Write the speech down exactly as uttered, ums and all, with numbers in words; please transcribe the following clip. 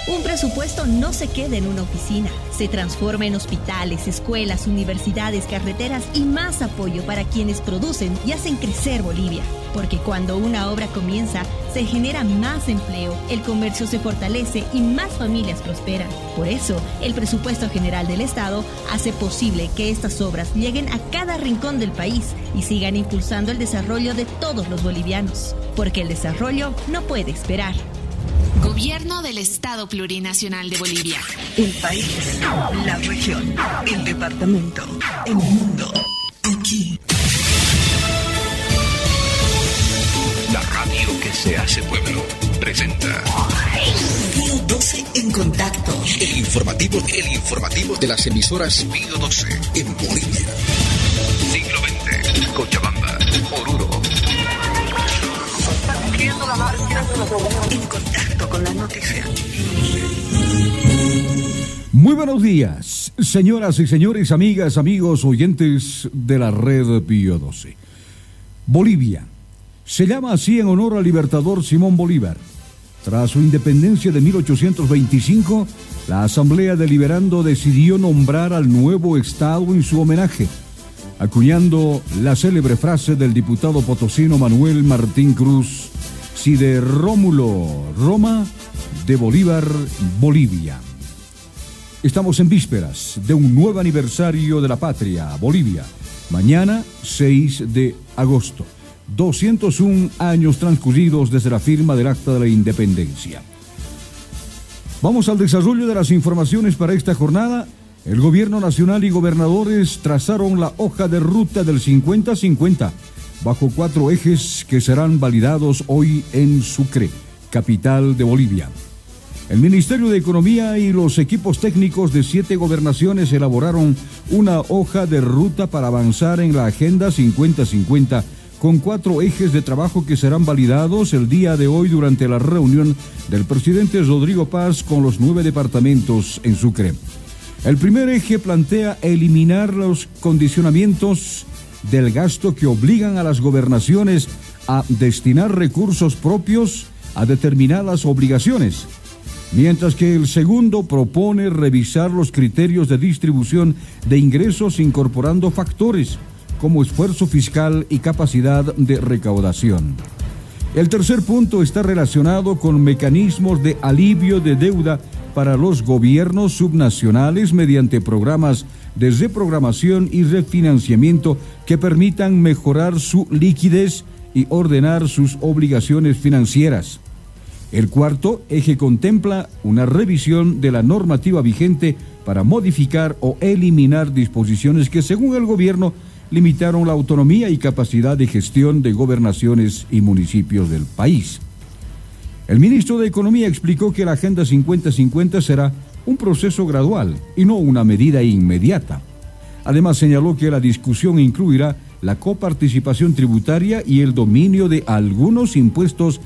Un presupuesto no se queda en una oficina, se transforma en hospitales, escuelas, universidades, carreteras y más apoyo para quienes producen y hacen crecer Bolivia. Porque cuando una obra comienza, se genera más empleo, el comercio se fortalece y más familias prosperan. Por eso, el presupuesto general del Estado hace posible que estas obras lleguen a cada rincón del país y sigan impulsando el desarrollo de todos los bolivianos. Porque el desarrollo no puede esperar. Gobierno del Estado Plurinacional de Bolivia. El país, la región, el departamento, el mundo. Aquí. La radio que se hace pueblo presenta Pío doce en contacto. El informativo, el informativo de las emisoras Pío doce en Bolivia. Siglo veinte, Cochabamba, Oruro. En contacto con la noticia. Muy buenos días, señoras y señores, amigas, amigos, oyentes de la red Pío doce. Bolivia se llama así en honor al libertador Simón Bolívar. Tras su independencia de mil ochocientos veinticinco, la Asamblea Deliberando decidió nombrar al nuevo estado en su homenaje, acuñando la célebre frase del diputado potosino Manuel Martín Cruz: si de Rómulo, Roma, de Bolívar, Bolivia. Estamos en vísperas de un nuevo aniversario de la patria, Bolivia. Mañana, seis de agosto. doscientos uno años transcurridos desde la firma del Acta de la Independencia. Vamos al desarrollo de las informaciones para esta jornada. El Gobierno Nacional y gobernadores trazaron la hoja de ruta del cincuenta cincuenta, bajo cuatro ejes que serán validados hoy en Sucre, capital de Bolivia. El Ministerio de Economía y los equipos técnicos de siete gobernaciones elaboraron una hoja de ruta para avanzar en la Agenda cincuenta cincuenta, con cuatro ejes de trabajo que serán validados el día de hoy durante la reunión del presidente Rodrigo Paz con los nueve departamentos en Sucre. El primer eje plantea eliminar los condicionamientos del gasto que obligan a las gobernaciones a destinar recursos propios a determinadas obligaciones, mientras que el segundo propone revisar los criterios de distribución de ingresos incorporando factores como esfuerzo fiscal y capacidad de recaudación. El tercer punto está relacionado con mecanismos de alivio de deuda para los gobiernos subnacionales mediante programas de reprogramación y refinanciamiento que permitan mejorar su liquidez y ordenar sus obligaciones financieras. El cuarto eje contempla una revisión de la normativa vigente para modificar o eliminar disposiciones que, según el gobierno, limitaron la autonomía y capacidad de gestión de gobernaciones y municipios del país. El ministro de Economía explicó que la Agenda cincuenta cincuenta será un proceso gradual y no una medida inmediata. Además, señaló que la discusión incluirá la coparticipación tributaria y el dominio de algunos impuestos